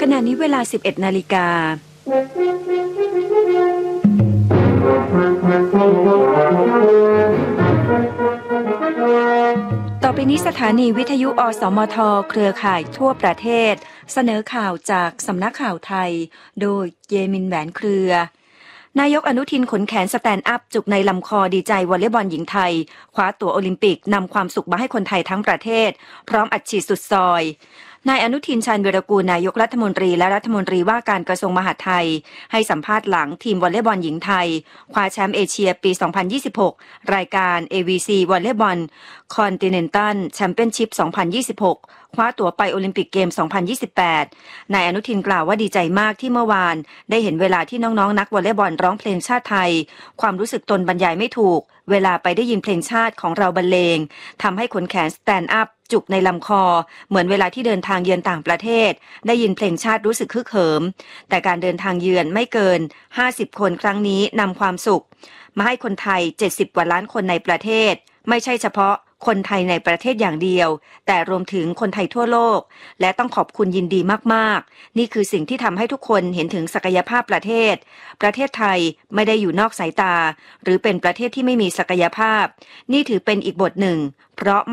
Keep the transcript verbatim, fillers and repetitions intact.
ขณะนี้เวลา สิบเอ็ดนาฬิกาต่อไปนี้สถานีวิทยุอสมทเครือข่ายทั่วประเทศเสนอข่าวจากสำนักข่าวไทยโดยเยมินแหวนเครือนายกอนุทินขนแขนสแตนด์อัพจุกในลำคอดีใจวอลเลย์บอลหญิงไทยคว้าตั๋วโอลิมปิกนำความสุขมาให้คนไทยทั้งประเทศพร้อมอัดฉีดสุดซอยนายอนุทินชาญวีรกูลนายกรัฐมนตรีและรัฐมนตรีว่าการกระทรวงมหาดไทยให้สัมภาษณ์หลังทีมวอลเลย์บอลหญิงไทยคว้าแชมป์เอเชียปี สองพันยี่สิบหก รายการ เอ วี ซี วอลเลย์บอลคอนติเนนตัลแชมเปี้ยนชิพ สองพันยี่สิบหก คว้าตั๋วไปโอลิมปิกเกม สองพันยี่สิบแปด นายอนุทินกล่าวว่าดีใจมากที่เมื่อวานได้เห็นเวลาที่น้องๆนักวอลเลย์บอลร้องเพลงชาติไทยความรู้สึกตนบรรยายไม่ถูกเวลาไปได้ยินเพลงชาติของเราบรรเลงทำให้ขนแขนสแตนด์อัพจุกในลำคอเหมือนเวลาที่เดินทางเยือนต่างประเทศได้ยินเพลงชาติรู้สึกฮึกเหิมแต่การเดินทางเยือนไม่เกินห้าสิบคนครั้งนี้นำความสุขมาให้คนไทยเจ็ดสิบกว่าล้านคนในประเทศไม่ใช่เฉพาะคนไทยในประเทศอย่างเดียวแต่รวมถึงคนไทยทั่วโลกและต้องขอบคุณยินดีมากๆนี่คือสิ่งที่ทำให้ทุกคนเห็นถึงศักยภาพประเทศประเทศไทยไม่ได้อยู่นอกสายตาหรือเป็นประเทศที่ไม่มีศักยภาพนี่ถือเป็นอีกบทหนึ่งเพราะ